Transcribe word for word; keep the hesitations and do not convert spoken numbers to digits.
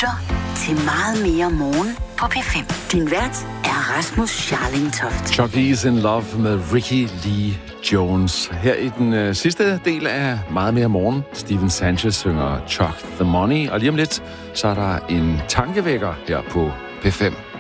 lytter til Meget mere morgen på P fem. Din vært er Rasmus Scharling Toft. Chuck E. is in love med Ricky Lee Jones. Her i den øh, sidste del af Meget mere morgen. Steven Sanchez synger Chuck the Money. Og lige om lidt, så er der en tankevækker her på P fem.